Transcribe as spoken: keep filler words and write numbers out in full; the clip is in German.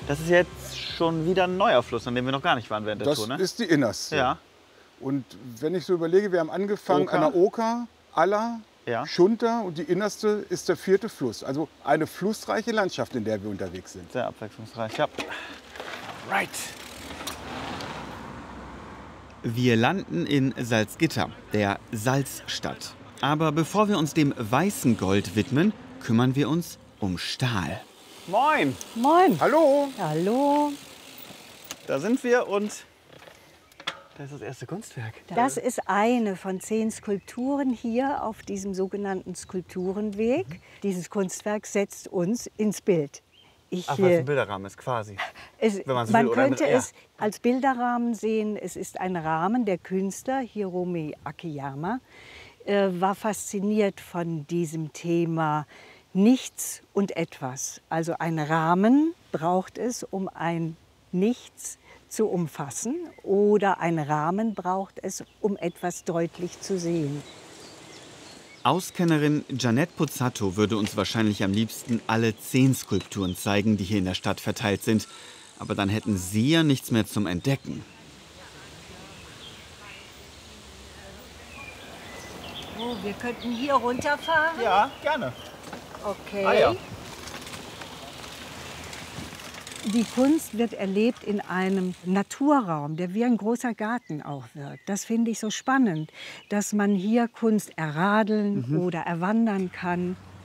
Das ist jetzt schon wieder ein neuer Fluss, an dem wir noch gar nicht waren während der Das Tour, ne? ist die Innerste. Ja. Und wenn ich so überlege, wir haben angefangen Oker. an der Oker, Aller, Ja. Schunter und die Innerste ist der vierte Fluss. Also eine flussreiche Landschaft, in der wir unterwegs sind. Sehr abwechslungsreich, ja. Right. Wir landen in Salzgitter, der Salzstadt. Aber bevor wir uns dem weißen Gold widmen, kümmern wir uns um Stahl. Moin! Moin. Hallo! Hallo. Da sind wir und da ist das erste Kunstwerk. Das ist eine von zehn Skulpturen hier auf diesem sogenannten Skulpturenweg. Mhm. Dieses Kunstwerk setzt uns ins Bild. Ich, Ach, weil es ein Bilderrahmen ist, quasi. Es, wenn man so man will, oder könnte mit- ja. es als Bilderrahmen sehen. Es ist ein Rahmen. Der Künstler Hiromi Akiyama äh, war fasziniert von diesem Thema Nichts und Etwas. Also ein Rahmen braucht es, um ein Nichts zu umfassen, oder ein Rahmen braucht es, um etwas deutlich zu sehen. Auskennerin Janette Pozzato würde uns wahrscheinlich am liebsten alle zehn Skulpturen zeigen, die hier in der Stadt verteilt sind. Aber dann hätten Sie ja nichts mehr zum Entdecken. Oh, wir könnten hier runterfahren. Ja, gerne. Okay. Ah, ja. Die Kunst wird erlebt in einem Naturraum, der wie ein großer Garten auch wirkt. Das finde ich so spannend, dass man hier Kunst erradeln Mhm. oder erwandern kann.